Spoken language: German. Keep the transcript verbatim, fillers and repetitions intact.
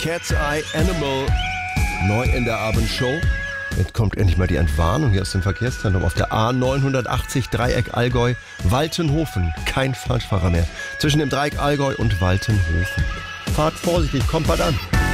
Cat's Eye Animal, neu in der Abendshow. Jetzt kommt endlich mal die Entwarnung hier aus dem Verkehrszentrum auf der A neunhundertachtzig Dreieck Allgäu, Waltenhofen. Kein Falschfahrer mehr zwischen dem Dreieck Allgäu und Waltenhofen. Fahrt vorsichtig, kommt bald an.